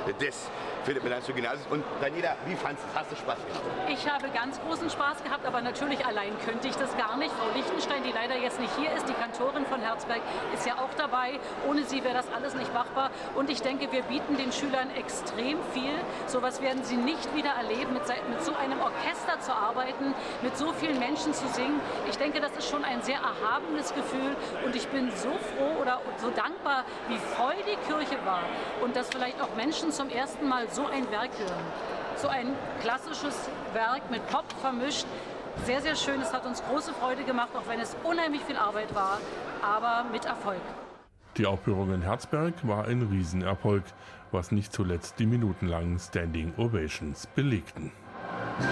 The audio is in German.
des Philipp-Melanchthon-Gymnasiums. Und Daniela, wie fandest du es? Hast du Spaß gehabt? Ich habe ganz großen Spaß gehabt, aber natürlich allein könnte ich das gar nicht. Frau Lichtenstein, die leider jetzt nicht hier ist, die Kantorin von Herzberg, ist ja auch dabei. Ohne sie wäre das alles nicht machbar. Und ich denke, wir bieten den Schülern extrem viel. Sowas werden sie nicht wieder erleben, mit so einem Orchester zu arbeiten, mit so vielen Menschen zu singen. Ich denke, das ist schon ein sehr erhabenes Gefühl. Und ich bin so froh oder so dankbar, wie voll die Kirche war. Und dass vielleicht auch Menschen zum ersten Mal so ein Werk hören. So ein klassisches Werk mit Pop vermischt. Sehr, sehr schön. Es hat uns große Freude gemacht, auch wenn es unheimlich viel Arbeit war, aber mit Erfolg. Die Aufführung in Herzberg war ein Riesenerfolg, was nicht zuletzt die minutenlangen Standing Ovations belegten.